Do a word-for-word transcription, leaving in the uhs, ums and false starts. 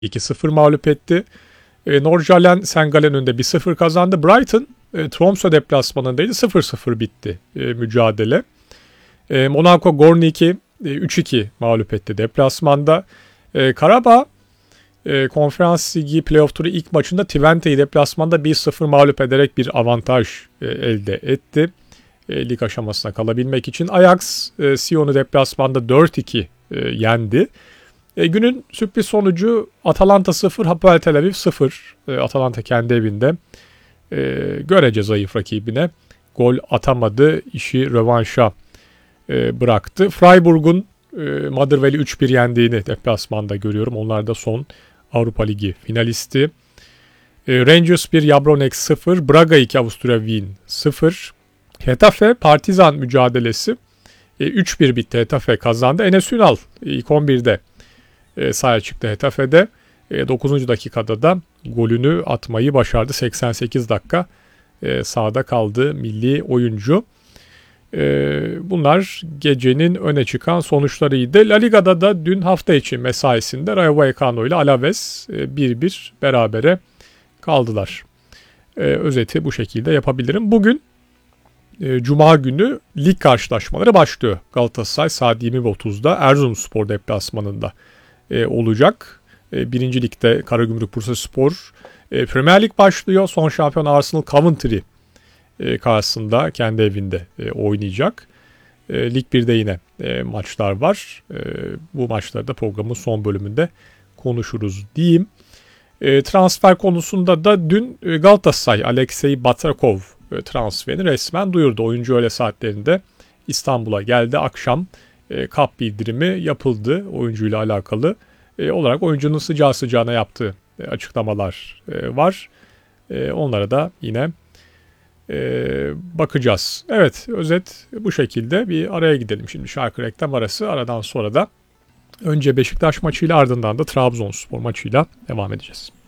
iki sıfır mağlup etti. E, Nordsjælland Sen-Gallen önünde bir sıfır kazandı. Brighton e, Tromsø deplasmanındaydı. sıfır sıfır bitti e, mücadele. E, Monaco Gornik'i e, üç iki mağlup etti deplasmanda. E, Karabağ e, Konferans Ligi playoff turu ilk maçında Twente'yi deplasmanda bir sıfır mağlup ederek bir avantaj e, elde etti. E, lig aşamasına kalabilmek için. Ajax e, Sion'u deplasmanda dört iki e, yendi. E, günün sürpriz sonucu Atalanta sıfır, Hapoel Tel Aviv sıfır. E, Atalanta kendi evinde e, görece zayıf rakibine gol atamadı. İşi rövanşa e, bıraktı. Freiburg'un e, Motherwell'i üç bir yendiğini deplasmanda görüyorum. Onlar da son Avrupa Ligi finalisti. E, Rangers bir, Jablonec sıfır. Braga iki, Avusturya Wien sıfır. Getafe Partizan mücadelesi e, üç bir bitti. Getafe kazandı. Enes Ünal ilk on birde e, sahaya çıktı Getafe'de. E, dokuzuncu dakikada da golünü atmayı başardı. seksen sekiz dakika e, sahada kaldı milli oyuncu. E, bunlar gecenin öne çıkan sonuçlarıydı. La Liga'da da dün hafta içi mesaisinde Rayo Vallecano ile Alaves e, bir bir berabere kaldılar. E, özeti bu şekilde yapabilirim. Bugün e, Cuma günü lig karşılaşmaları başlıyor. Galatasaray saat yirmi otuzda Erzurumspor deplasmanında e, olacak. E, birinci Lig'de Karagümrük Bursaspor. E, Premier Lig başlıyor. Son şampiyon Arsenal Coventry e, karşısında kendi evinde e, oynayacak. E, Lig birde yine e, maçlar var. E, bu maçları da programın son bölümünde konuşuruz diyeyim. E, transfer konusunda da dün e, Galatasaray Alexey Batakov e, transferini resmen duyurdu. Oyuncu öğle saatlerinde İstanbul'a geldi. Akşam e, kap bildirimi yapıldı oyuncuyla alakalı. E, olarak oyuncunun sıcağı sıcağına yaptığı e, açıklamalar e, var. E, onlara da yine e, bakacağız. Evet, özet bu şekilde. Bir araya gidelim şimdi, şarkı reklam arası. Aradan sonra da önce Beşiktaş maçıyla ardından da Trabzonspor maçıyla devam edeceğiz.